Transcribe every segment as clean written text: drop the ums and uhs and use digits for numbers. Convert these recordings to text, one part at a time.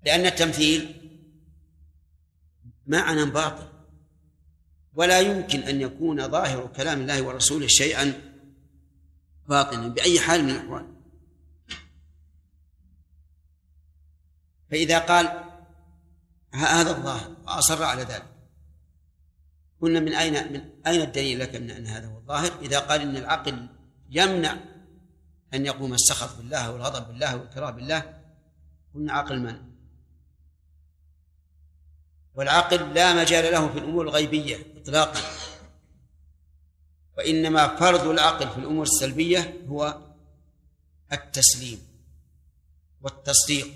لأن التمثيل معنى باطل، ولا يمكن أن يكون ظاهر كلام الله ورسوله شيئا باطلا بأي حال من الأحوال. فإذا قال هذا الظاهر وأصر على ذلك، قلنا من أين الدليل لك أن هذا هو الظاهر؟ إذا قال إن العقل يمنع أن يقوم السخط بالله والغضب بالله والكراهة بالله، قلنا عقل منع، والعقل لا مجال له في الأمور الغيبية إطلاقا، وإنما فرض العقل في الأمور السلبية هو التسليم والتصديق،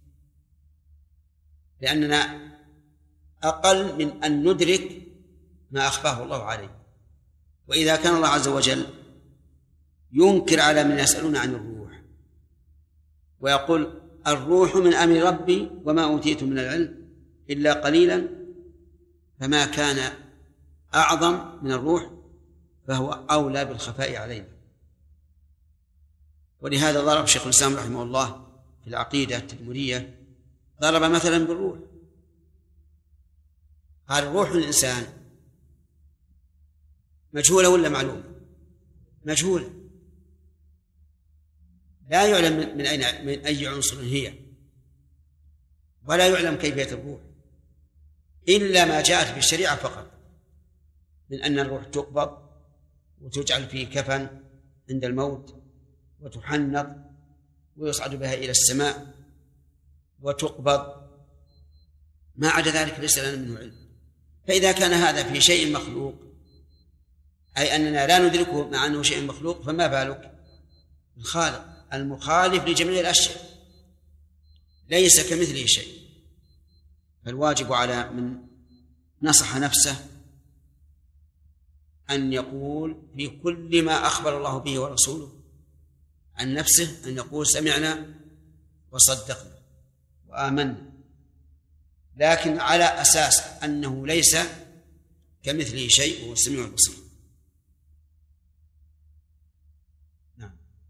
لأننا أقل من أن ندرك ما أخفاه الله عليه. وإذا كان الله عز وجل ينكر على من يسألون عن الروح ويقول الروح من أمر ربي وما أوتيت من العلم إلا قليلا، فما كان أعظم من الروح فهو أولى بالخفاء علينا. ولهذا ضرب شيخ الإسلام رحمه الله في العقيدة التدمرية، ضرب مثلا بالروح، قال روح الإنسان مجهولة ولا معلومة؟ مجهولة، لا يعلم من أي عنصر هي، ولا يعلم كيفية الروح إلا ما جاءت في الشريعة فقط، من أن الروح تقبض وتجعل في كفن عند الموت وتحنط ويصعد بها إلى السماء وتقبض، ما عدا ذلك ليس لنا منه علم. فإذا كان هذا في شيء مخلوق، أي أننا لا ندركه مع أنه شيء مخلوق، فما بالك الخالق المخالف لجميع الأشياء ليس كمثله شيء. فالواجب على من نصح نفسه أن يقول في كل ما أخبر الله به ورسوله عن نفسه، أن يقول سمعنا وصدقنا وآمنا، لكن على أساس أنه ليس كمثله شيء وهو السميع البصير. نعم.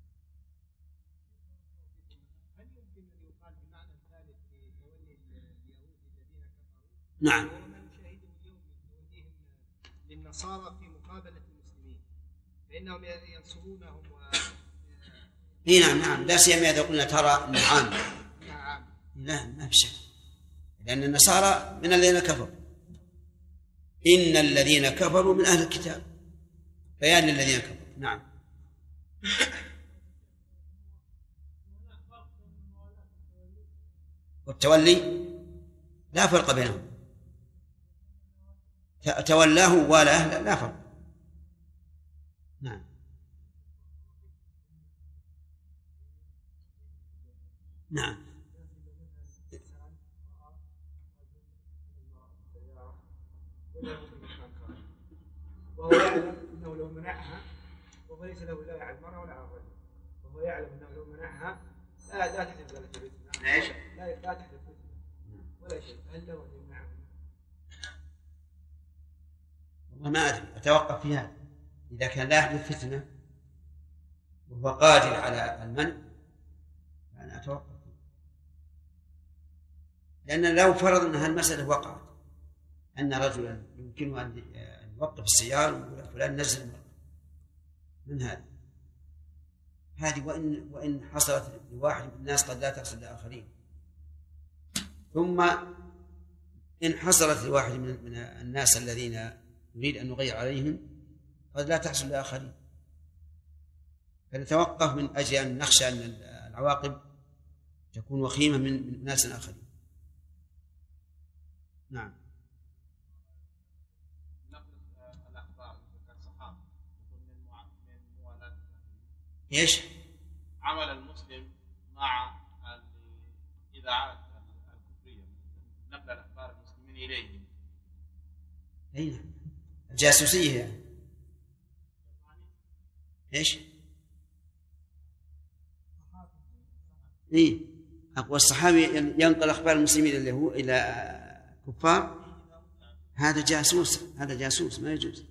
هل يمكن أن يقال بمعنى الثالث لتولي اليهود الذين كفروا؟ نعم. وما نشاهده اليوم من توليهم للنصارى في مقابلة المسلمين، فإنهم ينصرونهم نعم، لا سيما إذا قلنا ترى نعم. لا ما في شك، لأن النصارى من الذين كفروا، إن الذين كفروا من أهل الكتاب، بيان للذين كفروا. نعم. والتولي لا فرق بينهم، تولاه والاه لا فرق. نعم. نعم. وهو يعلم أنه لو منعها، وهو ليس له ولاية على المرأة ولا على الرجل، وهو يعلم أنه لو منعها لا تحدث ولا شيء، لا تحدث ولا شيء، هل له أن يمنعها؟ والله ما أدري، أتوقف في هذا. إذا كان لا يحدث فتنة وهو قادر على المنع فأنا أتوقف، لأن لو فرض أن هالمسألة وقعت، أن رجلا يمكنه أن يوقف السيارة ويقول فلان نزل المرأة من هذه وإن حصلت لواحد من الناس قد لا تحصل لآخرين، ثم إن حصلت لواحد من الناس الذين يريد أن يغير عليهم قد لا تحصل لآخرين، فنتوقف من أجل أن نخشى أن العواقب تكون وخيمة من ناس آخرين. نعم. ايش؟ عمل المسلم مع الإذاعات الكفرية، نقل الأخبار المسلمين إليهم. أي الجاسوسية يعني. ايش؟ أقوى الصحابي ينقل أخبار المسلمين إلى كفار، هذا جاسوس ما يجوز.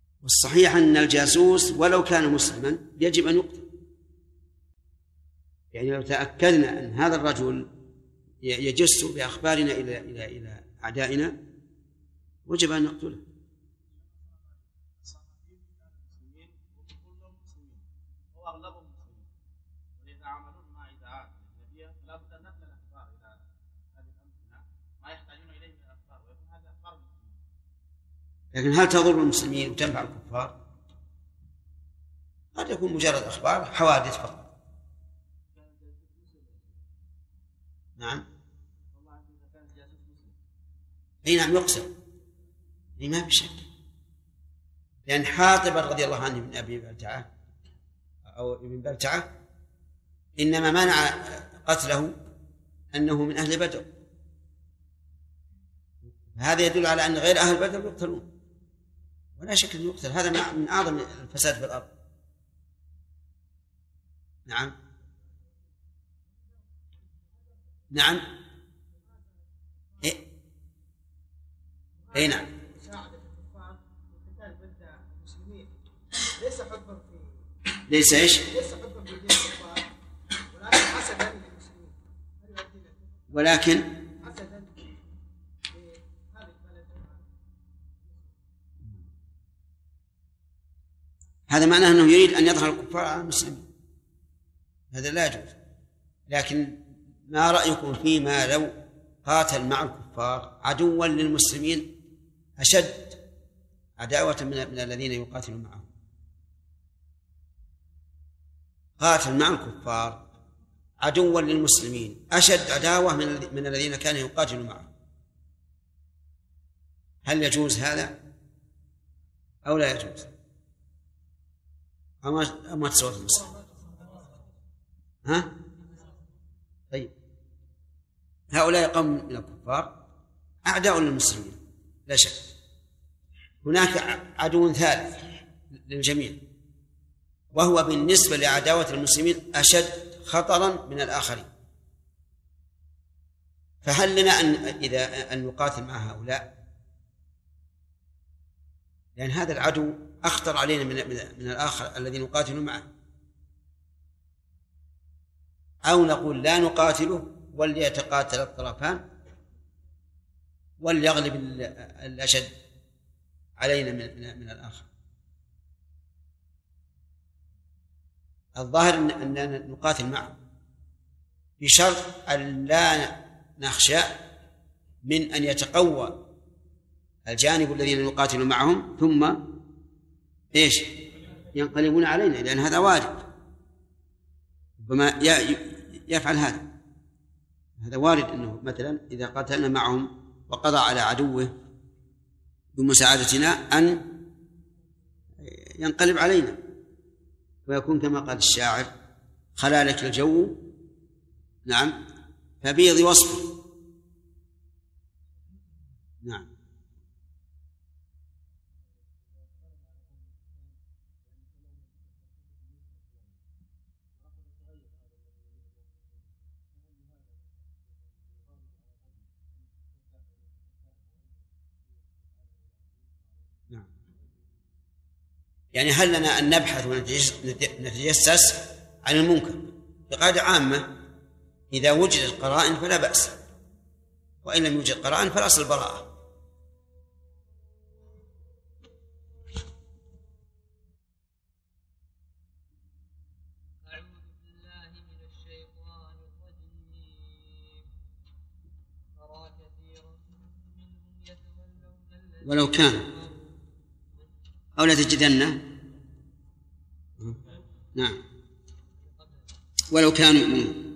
والصحيح أن الجاسوس ولو كان مسلما يجب أن يقتل، يعني لو تأكدنا أن هذا الرجل يجس بأخبارنا إلى أعدائنا وجب أن نقتله. لكن هل تضر المسلمين وتنفع الكفار؟ قد يكون مجرد أخبار حوادث فقط. نعم. أي نعم يقسم، ما بشك، لأن حاطب رضي الله عنه من أبي بلتعة أو ابن بلتعة إنما منع قتله أنه من أهل بدر، هذا يدل على أن غير أهل بدر يقتلون، ولا شك أن يقتل، هذا من أعظم الفساد في الأرض. نعم نعم أي نعم. مساعدة الكفار والقتال ضد المسلمين ليس حبا في ليس إيش؟ ليس حبا في دين الكفار، ولكن حسدا للمسلمين، ولكن حسدا لهذا البلد. هذا معناه أنه يريد أن يظهر الكفار على المسلمين، هذا لا يجوز. لكن ما رأيكم فيما لو قاتل مع الكفار عدوا للمسلمين أشد عداوة من الذين يقاتلون معهم؟ قاتل مع الكفار عدوا للمسلمين أشد عداوة من الذين كانوا يقاتلون معهم، هل يجوز هذا أو لا يجوز؟ أما تصور المسلم. ها؟ طيب، هؤلاء قوم من الكفار أعداء للمسلمين لا شك، هناك عدو ثالث للجميع وهو بالنسبة لعداوة المسلمين أشد خطرا من الآخرين، فهل لنا أن نقاتل مع هؤلاء؟ لأن هذا العدو أخطر علينا من الآخر الذي نقاتل معه، أو نقول لا نقاتله وليتقاتل الطرفان وليغلب الأشد علينا من الآخر. الظاهر أننا نقاتل معه بشرط أن لا نخشى من أن يتقوى الجانب الذين نقاتل معهم ثم إيش ينقلبون علينا، لأن هذا وارد، ربما يفعل هذا وارد، أنه مثلا إذا قاتلنا معهم وقضى على عدوه بمساعدتنا أن ينقلب علينا ويكون كما قال الشاعر: خلا لك الجو نعم فبيض وصفه. نعم. يعني هل لنا أن نبحث ونتجسس عن المنكر؟ بقاعدة عامة إذا وجدت قرائن فلا بأس، وإن لم يوجد قرائن فالأصل البراءة. ولو كان أو لا تجدن نعم ولو كانوا يؤمنون